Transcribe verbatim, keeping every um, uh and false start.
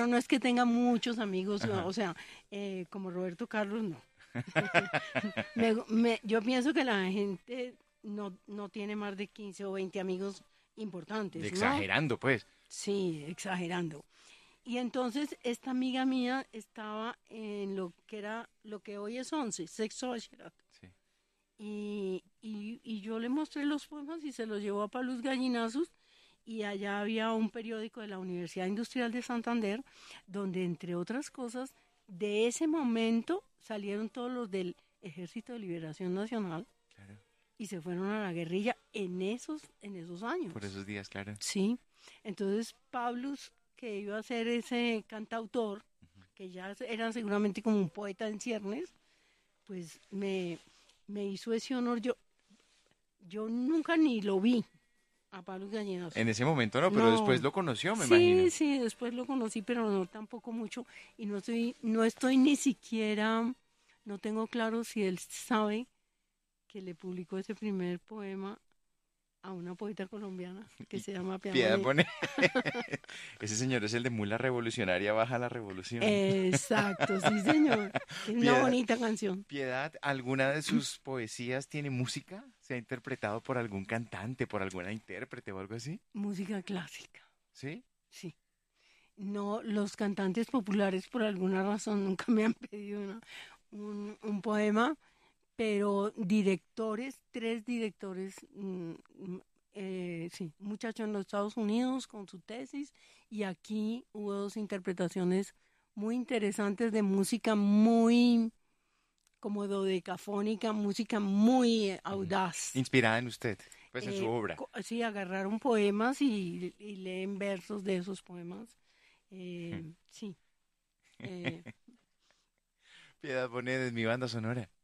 pero no es que tenga muchos amigos, Ajá. o sea, eh, como Roberto Carlos, no. Me- me- yo pienso que la gente no, no tiene más de quince o veinte amigos importantes, ¿no? Exagerando, pues. Sí, exagerando. Y entonces esta amiga mía estaba en lo que era, lo que hoy es once, sexto bachillerato. Sí. Y, y, y yo le mostré los poemas y se los llevó a Palos Gallinazos y allá había un periódico de la Universidad Industrial de Santander donde, entre otras cosas, de ese momento salieron todos los del Ejército de Liberación Nacional Claro. y se fueron a la guerrilla en esos, en esos Por años. esos días, claro. Sí, entonces Pablus, que iba a ser ese cantautor, que ya era seguramente como un poeta en ciernes, pues me, me hizo ese honor. Yo, yo nunca ni lo vi a Pablo Gallinazo. En ese momento no, pero después No, lo conoció, me sí, imagino. sí, después lo conocí, pero no tampoco mucho. Y no estoy, no estoy ni siquiera, no tengo claro si él sabe que le publicó ese primer poema a una poeta colombiana que se llama Piedad Piedad Bonet. pone. Ese señor es el de Mula Revolucionaria Baja la Revolución. Exacto, sí, señor. Tiene una Piedad, bonita canción. Piedad, ¿alguna de sus poesías tiene música? ¿Se ha interpretado por algún cantante, por alguna intérprete o algo así? Música clásica, ¿Sí? sí. No, los cantantes populares por alguna razón nunca me han pedido una- un, un poema, pero directores, tres directores, mm, mm, eh, sí, un muchacho en los Estados Unidos con su tesis y aquí hubo dos interpretaciones muy interesantes de música muy como dodecafónica, música muy eh, Ujú. audaz. Inspirada en usted, pues en su Eh, obra. co- sí, agarraron poemas y, y leen versos de esos poemas. Eh, sí, eh, Piedad Bonet es mi banda sonora.